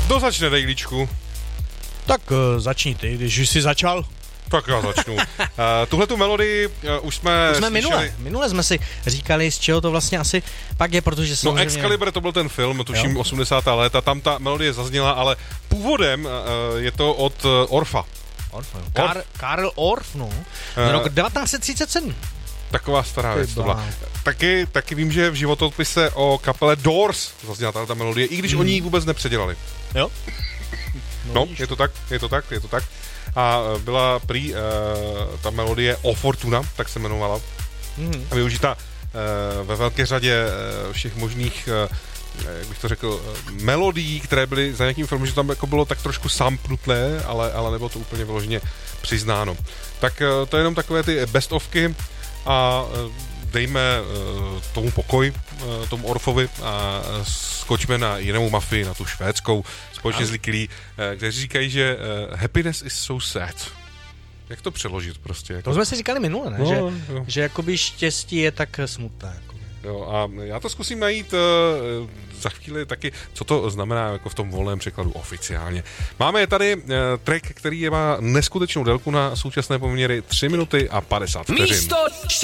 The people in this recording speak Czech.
Kdo začne, Dejlíčku? Tak začni ty, když jsi začal. Tak já začnu. Tuhletu melodii už jsme slyšeli. Minule jsme si říkali, z čeho to vlastně asi pak je, protože samozřejmě... No Excalibur, to byl ten film, tuším 80. léta, tam ta melodie zazněla, ale původem je to od Orfa. Karl Orff, no. Rok 1937. Taková stará věc to byla. Taky vím, že v životopise o kapele Doors zazněla ta melodie, i když oni ji vůbec nepředělali. Jo? No, je to tak. A byla prý ta melodie O Fortuna, tak se jmenovala. A využita ve velké řadě všech možných, jak bych to řekl, melodií, které byly za nějakým filmem, že tam jako bylo tak trošku sampnuté, ale nebylo to úplně vyloženě přiznáno. Tak to je jenom takové ty best-ofky a dejme tomu pokoj, tomu Orfovi a skočme na jinou mafii, na tu švédskou, společně s Likilí, kteří říkají, že happiness is so sad. Jak to přeložit prostě? Jako... To jsme si říkali minule, ne? No, že jakoby štěstí je tak smutné. Jako. Jo, a já to zkusím najít za chvíli taky, co to znamená jako v tom volném překladu oficiálně. Máme tady track, který má neskutečnou délku na současné poměry 3 minuty a 50 vteřin. Místo